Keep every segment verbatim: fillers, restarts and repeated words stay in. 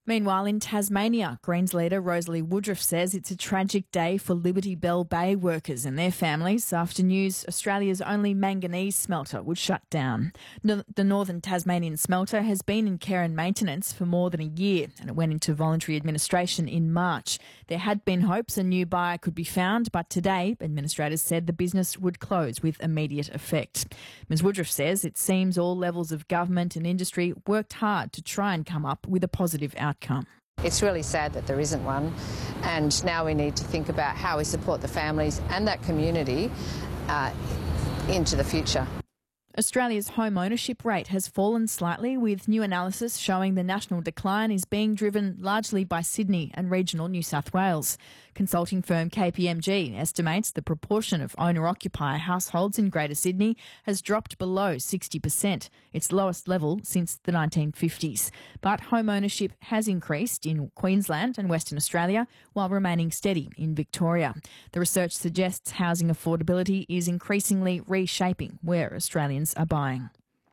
Meanwhile, in Tasmania, Greens leader Rosalie Woodruff says it's a tragic day for Liberty Bell Bay workers and their families after news Australia's only manganese smelter would shut down. No, the Northern Tasmanian smelter has been in care and maintenance for more than a year, and it went into voluntary administration in March. There had been hopes a new buyer could be found, but today administrators said the business would close with immediate effect. Ms Woodruff says it seems all levels of government and industry worked hard to try and come up with a positive outcome. Outcome. It's really sad that there isn't one, and now we need to think about how we support the families and that community uh, into the future. Australia's home ownership rate has fallen slightly, with new analysis showing the national decline is being driven largely by Sydney and regional New South Wales. Consulting firm K P M G estimates the proportion of owner-occupier households in Greater Sydney has dropped below sixty percent, its lowest level since the nineteen fifties. But home ownership has increased in Queensland and Western Australia, while remaining steady in Victoria. The research suggests housing affordability is increasingly reshaping where Australians are buying.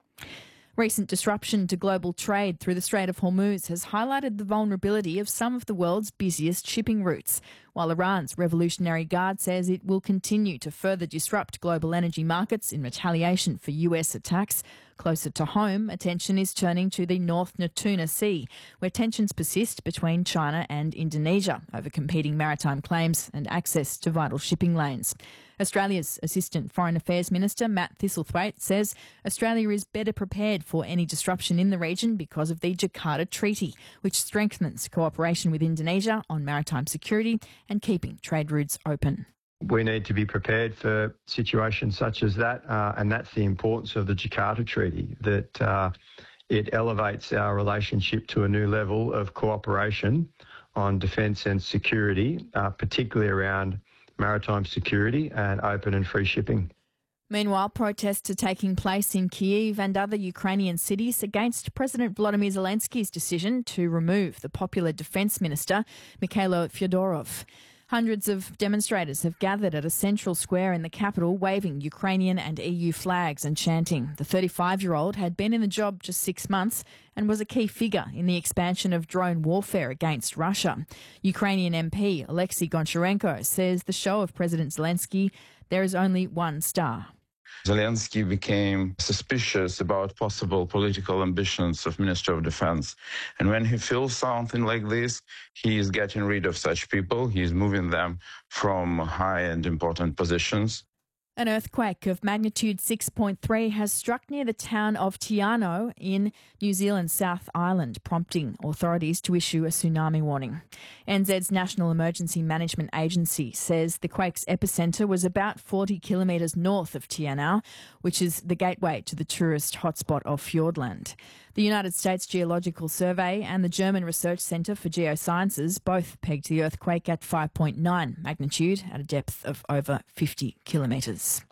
Recent disruption to global trade through the Strait of Hormuz has highlighted the vulnerability of some of the world's busiest shipping routes, while Iran's Revolutionary Guard says it will continue to further disrupt global energy markets in retaliation for U S attacks. Closer to home, attention is turning to the North Natuna Sea, where tensions persist between China and Indonesia over competing maritime claims and access to vital shipping lanes. Australia's Assistant Foreign Affairs Minister Matt Thistlethwaite says Australia is better prepared for any disruption in the region because of the Jakarta Treaty, which strengthens cooperation with Indonesia on maritime security and keeping trade routes open. We need to be prepared for situations such as that, uh, and that's the importance of the Jakarta Treaty, that uh, it elevates our relationship to a new level of cooperation on defence and security, uh, particularly around maritime security and open and free shipping. Meanwhile, protests are taking place in Kyiv and other Ukrainian cities against President Volodymyr Zelensky's decision to remove the popular Defence Minister, Mikhailo Fyodorov. Hundreds of demonstrators have gathered at a central square in the capital, waving Ukrainian and E U flags and chanting. The thirty-five-year-old had been in the job just six months and was a key figure in the expansion of drone warfare against Russia. Ukrainian M P Alexei Goncharenko says the show of President Zelensky, there is only one star. Zelensky became suspicious about possible political ambitions of Minister of Defense. And when he feels something like this, he is getting rid of such people. He is moving them from high and important positions. An earthquake of magnitude six point three has struck near the town of Te Anau in New Zealand's South Island, prompting authorities to issue a tsunami warning. N Z's National Emergency Management Agency says the quake's epicentre was about forty kilometres north of Te Anau, which is the gateway to the tourist hotspot of Fiordland. The United States Geological Survey and the German Research Centre for Geosciences both pegged the earthquake at five point nine magnitude at a depth of over fifty kilometres.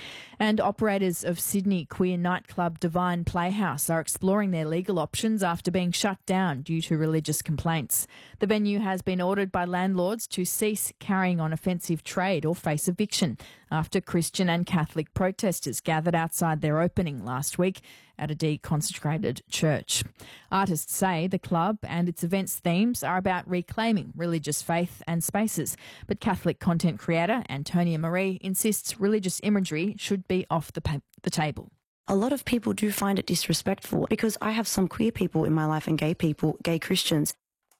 And operators of Sydney queer nightclub Divine Playhouse are exploring their legal options after being shut down due to religious complaints. The venue has been ordered by landlords to cease carrying on offensive trade or face eviction after Christian and Catholic protesters gathered outside their opening last week at a deconsecrated church. Artists say the club and its events themes are about reclaiming religious faith and spaces, but Catholic content creator Antonia Marie insists religious imagery should be off the, pa- the table. A lot of people do find it disrespectful because I have some queer people in my life and gay people, gay Christians.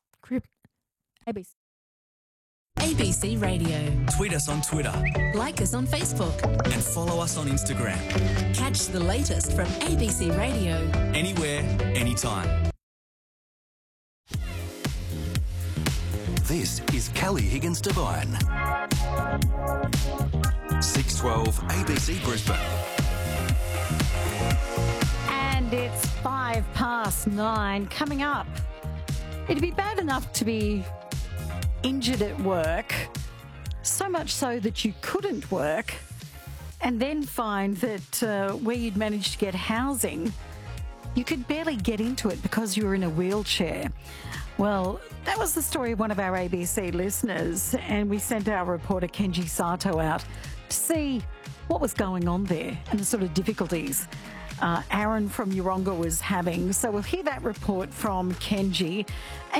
A B C. A B C Radio. Tweet us on Twitter. Like us on Facebook. And follow us on Instagram. Catch the latest from A B C Radio. Anywhere, anytime. This is Kelly Higgins Devine. six twelve A B C Brisbane. And it's five past nine. Coming up, it'd be bad enough to be injured at work, so much so that you couldn't work, and then find that uh, where you'd managed to get housing, you could barely get into it because you were in a wheelchair. Well, that was the story of one of our A B C listeners, and we sent our reporter Kenji Sato out to see what was going on there and the sort of difficulties uh, Aaron from Yeronga was having. So we'll hear that report from Kenji. And